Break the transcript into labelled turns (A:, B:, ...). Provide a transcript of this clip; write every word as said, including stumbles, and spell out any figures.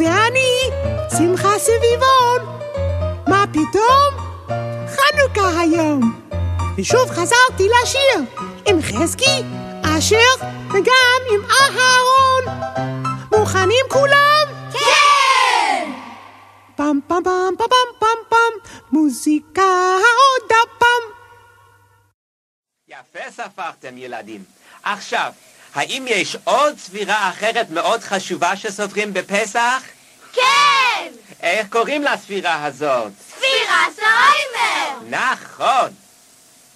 A: זה אני, שמחה סביבון. מה פתאום? חנוכה היום. ושוב חזרתי לשיר עם חזקי, אשר וגם עם אהרון. מוכנים כולם?
B: כן!
A: פם פם פם פם פם פם, מוזיקה עוד הפעם.
C: יפה ספרתם ילדים. עכשיו, האם יש עוד ספירה אחרת מאוד חשובה שסופרים בפסח?
B: כן!
C: איך קוראים לספירה הזאת?
B: ספירת העומר!
C: נכון.